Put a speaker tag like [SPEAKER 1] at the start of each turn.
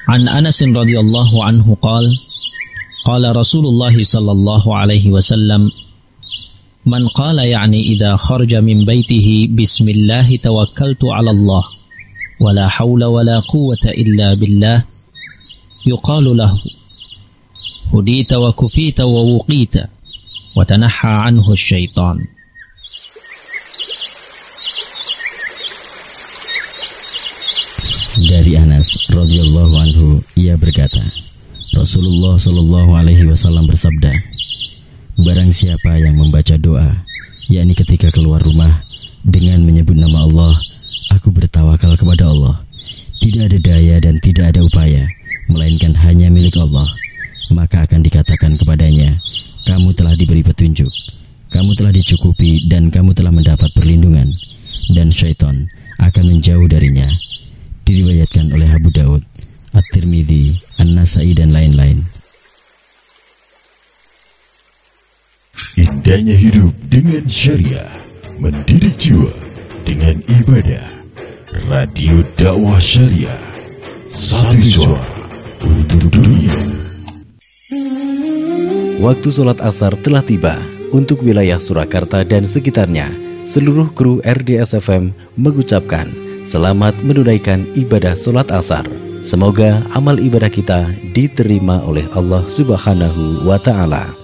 [SPEAKER 1] An Anas radhiyallahu anhu qala qala Rasulullah sallallahu alaihi wasallam man qala yani idza kharaja min baitihi bismillah tawakkaltu 'ala Allah wa la haula wa la quwwata illa billah yuqalu lahu hudita wa kufita wa wuqita wa tanahha anhu syaitan.
[SPEAKER 2] Dari Anas radhiyallahu anhu, ia berkata, Rasulullah sallallahu alaihi wasallam bersabda, barang siapa yang membaca doa, yakni ketika keluar rumah dengan menyebut nama Allah, aku bertawakal kepada Allah, tidak ada daya dan tidak ada upaya, melainkan hanya milik Allah, maka akan dikatakan kepadanya, kamu telah diberi petunjuk, kamu telah dicukupi dan kamu telah mendapat perlindungan, dan syaitan akan menjauh darinya. Diriwayatkan oleh Abu Daud, At-Tirmidzi, An-Nasai dan lain-lain.
[SPEAKER 3] Indahnya hidup dengan syariah, mendidik jiwa dengan ibadah. Radio Dakwah Syariah, satu suara untuk dunia.
[SPEAKER 4] Waktu sholat asar telah tiba. Untuk wilayah Surakarta dan sekitarnya, seluruh kru RDS FM mengucapkan selamat menunaikan ibadah sholat asar. Semoga amal ibadah kita diterima oleh Allah Subhanahu wa Ta'ala.